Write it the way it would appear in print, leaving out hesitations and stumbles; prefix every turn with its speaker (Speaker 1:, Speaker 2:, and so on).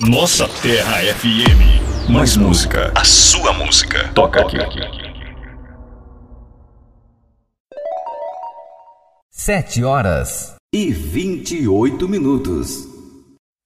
Speaker 1: Nossa Terra FM. Mais música. A sua música. Toca aqui.
Speaker 2: 7h28.